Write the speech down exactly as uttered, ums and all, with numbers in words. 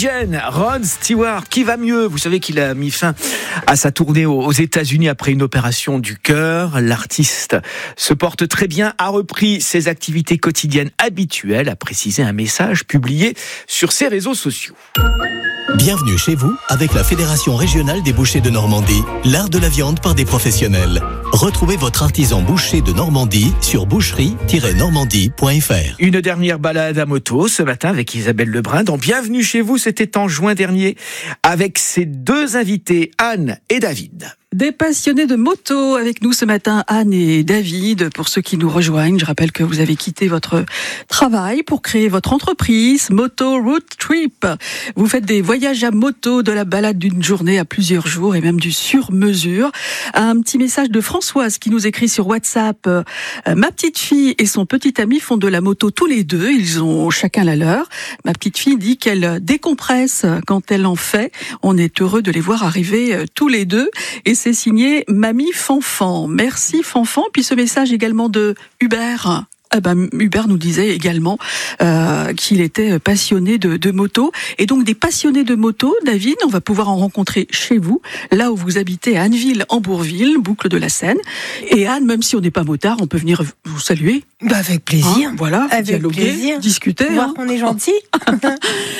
Imagine, Rod Stewart, qui va mieux. Vous savez qu'il a mis fin à sa tournée aux États-Unis après une opération du cœur. L'artiste se porte très bien, a repris ses activités quotidiennes habituelles, a précisé un message publié sur ses réseaux sociaux. Bienvenue chez vous avec la Fédération régionale des bouchers de Normandie, l'art de la viande par des professionnels. Retrouvez votre artisan boucher de Normandie sur boucherie tiret normandie point f r. Une dernière balade à moto ce matin avec Isabelle Lebrun dans Bienvenue chez vous, c'était en juin dernier avec ses deux invités, Anne et David. Des passionnés de moto avec nous ce matin, Anne et David. Pour ceux qui nous rejoignent, je rappelle que vous avez quitté votre travail pour créer votre entreprise Moto Road Trip. Vous faites des voyages à moto, de la balade d'une journée à plusieurs jours et même du sur-mesure. Un petit message de Françoise qui nous écrit sur WhatsApp. Ma petite fille et son petit ami font de la moto tous les deux. Ils ont chacun la leur. Ma petite fille dit qu'elle décompresse quand elle en fait. On est heureux de les voir arriver tous les deux. Et c'est signé Mamie Fanfan. Merci Fanfan. Puis ce message également de Hubert. Eh ben, Hubert nous disait également euh, qu'il était passionné de, de moto. Et donc des passionnés de moto, David, on va pouvoir en rencontrer chez vous, là où vous habitez à Anneville, en Bourville, boucle de la Seine. Et Anne, même si on n'est pas motard, on peut venir vous saluer. Bah avec plaisir. Hein, voilà, avec dialoguer, plaisir. discuter. Voir hein. qu'on est gentil.